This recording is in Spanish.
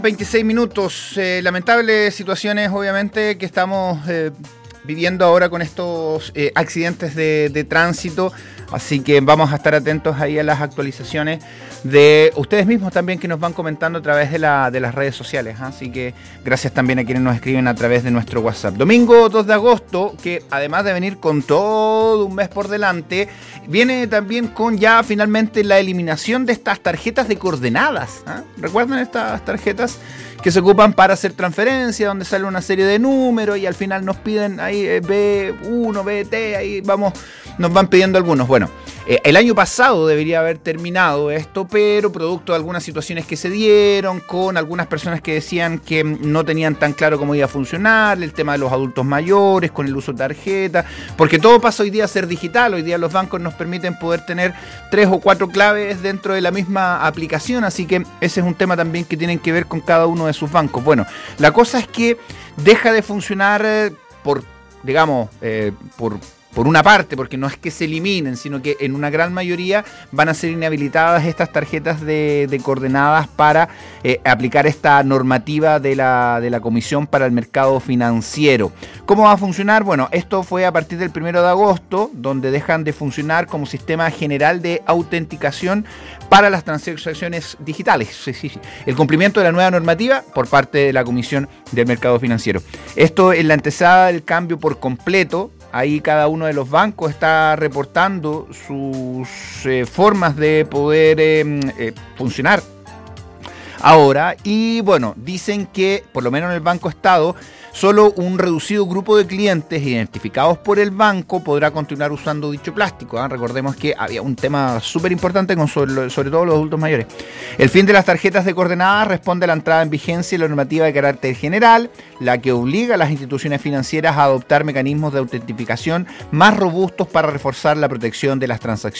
26 minutos, lamentables situaciones obviamente que estamos viviendo ahora con estos accidentes de tránsito, así que vamos a estar atentos ahí a las actualizaciones de ustedes mismos también que nos van comentando a través de las redes sociales, así que gracias también a quienes nos escriben a través de nuestro WhatsApp. Domingo 2 de agosto, que además de venir con todo un mes por delante, viene también con ya finalmente la eliminación de estas tarjetas de coordenadas. ¿Recuerdan estas tarjetas que se ocupan para hacer transferencias, donde sale una serie de números y al final nos piden ahí B1, BT, ahí vamos, nos van pidiendo algunos? Bueno, el año pasado debería haber terminado esto, pero producto de algunas situaciones que se dieron, con algunas personas que decían que no tenían tan claro cómo iba a funcionar, el tema de los adultos mayores, con el uso de tarjeta, porque todo pasa hoy día a ser digital. Hoy día los bancos nos permiten poder tener 3 o 4 claves dentro de la misma aplicación, así que ese es un tema también que tienen que ver con cada uno de sus bancos. Bueno, la cosa es que deja de funcionar por una parte, porque no es que se eliminen, sino que en una gran mayoría van a ser inhabilitadas estas tarjetas de coordenadas para aplicar esta normativa de la Comisión para el Mercado Financiero. ¿Cómo va a funcionar? Bueno, esto fue a partir del 1 de agosto, donde dejan de funcionar como sistema general de autenticación para las transacciones digitales. Sí. El cumplimiento de la nueva normativa por parte de la Comisión del Mercado Financiero. Esto en la antesada del cambio por completo. Ahí cada uno de los bancos está reportando sus formas de poder funcionar ahora. Y bueno, dicen que por lo menos en el Banco Estado, solo un reducido grupo de clientes identificados por el banco podrá continuar usando dicho plástico. Recordemos que había un tema súper importante con sobre todo los adultos mayores. El fin de las tarjetas de coordenadas responde a la entrada en vigencia de la normativa de carácter general, la que obliga a las instituciones financieras a adoptar mecanismos de autentificación más robustos para reforzar la protección de las transacciones